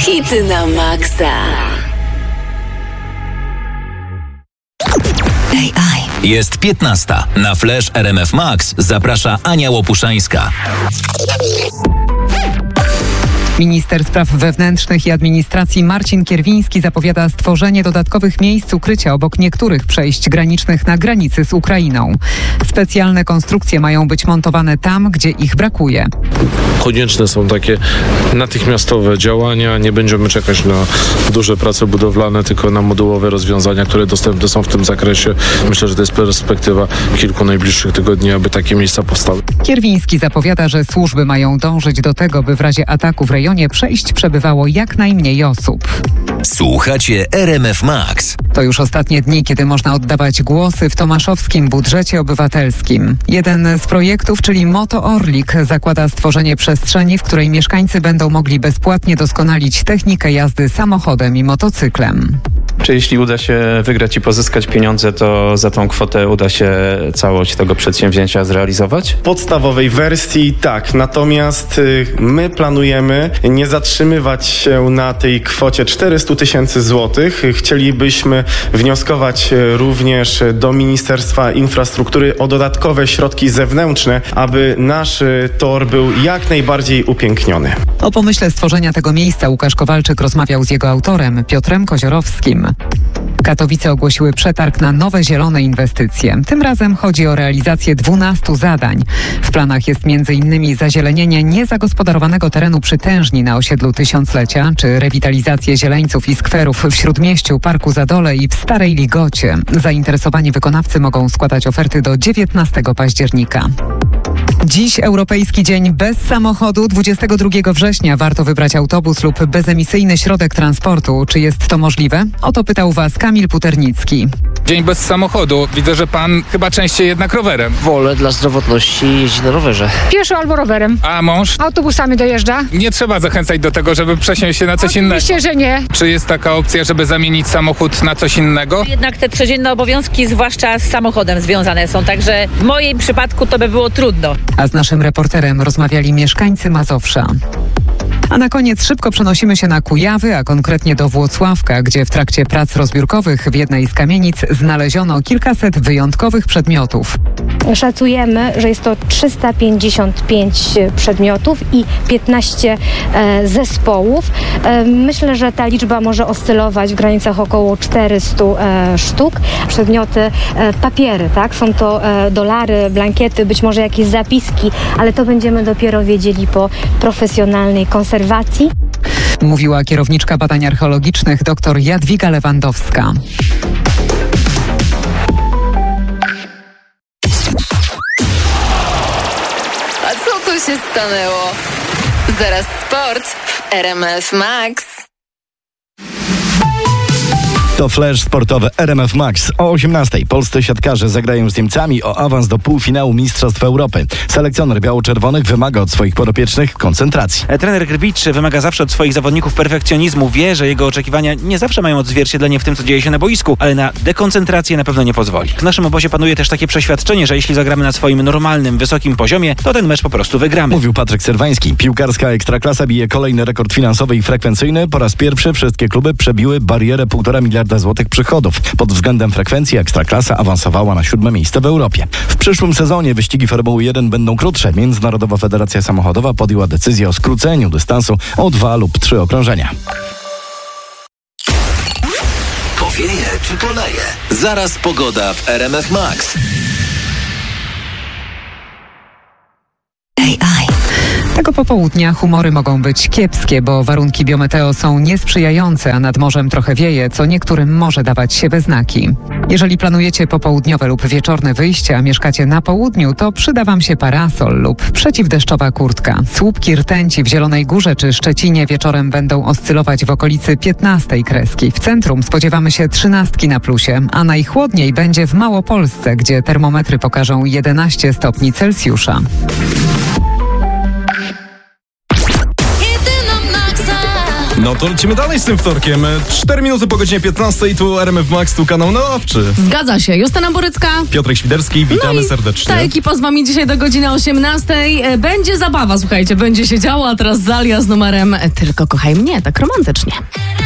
Hity na maksa. AI. Jest 15. Na Flash RMF Max zaprasza Ania Łopuszańska. Minister Spraw Wewnętrznych i Administracji Marcin Kierwiński zapowiada stworzenie dodatkowych miejsc ukrycia obok niektórych przejść granicznych na granicy z Ukrainą. Specjalne konstrukcje mają być montowane tam, gdzie ich brakuje. Konieczne są takie natychmiastowe działania. Nie będziemy czekać na duże prace budowlane, tylko na modułowe rozwiązania, które dostępne są w tym zakresie. Myślę, że to jest perspektywa kilku najbliższych tygodni, aby takie miejsca powstały. Kierwiński zapowiada, że służby mają dążyć do tego, by w razie ataku w rejonie przejść przebywało jak najmniej osób. Słuchacie RMF Max. To już ostatnie dni, kiedy można oddawać głosy w tomaszowskim budżecie obywatelskim. Jeden z projektów, czyli Moto Orlik, zakłada stworzenie przestrzeni, w której mieszkańcy będą mogli bezpłatnie doskonalić technikę jazdy samochodem i motocyklem. Czy jeśli uda się wygrać i pozyskać pieniądze, to za tą kwotę uda się całość tego przedsięwzięcia zrealizować? W podstawowej wersji tak, natomiast my planujemy nie zatrzymywać się na tej kwocie 400 000 złotych. Chcielibyśmy wnioskować również do Ministerstwa Infrastruktury o dodatkowe środki zewnętrzne, aby nasz tor był jak najbardziej upiękniony. O pomyśle stworzenia tego miejsca Łukasz Kowalczyk rozmawiał z jego autorem Piotrem Koziorowskim. Katowice ogłosiły przetarg na nowe zielone inwestycje. Tym razem chodzi o realizację 12 zadań. W planach jest m.in. zazielenienie niezagospodarowanego terenu przy Tężni na osiedlu Tysiąclecia, czy rewitalizację zieleńców i skwerów w Śródmieściu, Parku Zadole i w Starej Ligocie. Zainteresowani wykonawcy mogą składać oferty do 19 października. Dziś Europejski Dzień bez samochodu. 22 września warto wybrać autobus lub bezemisyjny środek transportu. Czy jest to możliwe? O to pytał Was Kamil Puternicki. Dzień bez samochodu. Widzę, że pan chyba częściej jednak rowerem. Wolę dla zdrowotności jeździć na rowerze. Pieszo albo rowerem. A mąż? Autobusami dojeżdża. Nie trzeba zachęcać do tego, żeby przesiąść się na coś innego. Oczywiście, że nie. Czy jest taka opcja, żeby zamienić samochód na coś innego? Jednak te codzienne obowiązki, zwłaszcza z samochodem związane są, także w moim przypadku to by było trudno. A z naszym reporterem rozmawiali mieszkańcy Mazowsza. A na koniec szybko przenosimy się na Kujawy, a konkretnie do Włocławka, gdzie w trakcie prac rozbiórkowych w jednej z kamienic znaleziono kilkaset wyjątkowych przedmiotów. Szacujemy, że jest to 355 przedmiotów i 15 zespołów. Myślę, że ta liczba może oscylować w granicach około 400 sztuk. Przedmioty, papiery, tak? Są to dolary, blankiety, być może jakieś zapiski, ale to będziemy dopiero wiedzieli po profesjonalnej konserwacji. Mówiła kierowniczka badań archeologicznych dr Jadwiga Lewandowska. A co tu się stanęło? Zaraz sport w RMF Max. To flash sportowy RMF Max. O 18:00 polscy siatkarze zagrają z Niemcami o awans do półfinału Mistrzostw Europy. Selekcjoner biało-czerwonych wymaga od swoich podopiecznych koncentracji. Trener Grbić wymaga zawsze od swoich zawodników perfekcjonizmu. Wie, że jego oczekiwania nie zawsze mają odzwierciedlenie w tym, co dzieje się na boisku, ale na dekoncentrację na pewno nie pozwoli. W naszym obozie panuje też takie przeświadczenie, że jeśli zagramy na swoim normalnym, wysokim poziomie, to ten mecz po prostu wygramy. Mówił Patryk Serwański. Piłkarska Ekstraklasa bije kolejny rekord finansowy i frekwencyjny. Po raz pierwszy wszystkie kluby przebiły barierę 1,5 miliarda złotych przychodów. Pod względem frekwencji Ekstraklasa awansowała na 7. miejsce w Europie. W przyszłym sezonie wyścigi Formuły 1 będą krótsze. Międzynarodowa Federacja Samochodowa podjęła decyzję o skróceniu dystansu o 2 lub 3 okrążenia. Powieje czy poleje? Zaraz pogoda w RMF Max. AI. Tego popołudnia humory mogą być kiepskie, bo warunki biometeo są niesprzyjające, a nad morzem trochę wieje, co niektórym może dawać się we znaki. Jeżeli planujecie popołudniowe lub wieczorne wyjście, a mieszkacie na południu, to przyda Wam się parasol lub przeciwdeszczowa kurtka. Słupki rtęci w Zielonej Górze czy Szczecinie wieczorem będą oscylować w okolicy 15 kreski. W centrum spodziewamy się 13 na plusie, a najchłodniej będzie w Małopolsce, gdzie termometry pokażą 11 stopni Celsjusza. No to lecimy dalej z tym wtorkiem. 4 minuty po godzinie 15 tu RMF Max, tu kanał Naławczy. Zgadza się. Justyna Borycka. Piotrek Świderski, witamy serdecznie. Ta ekipa z wami dzisiaj do godziny 18. Będzie zabawa, słuchajcie, będzie się działo, a teraz Zalia z numerem Tylko kochaj mnie, tak romantycznie.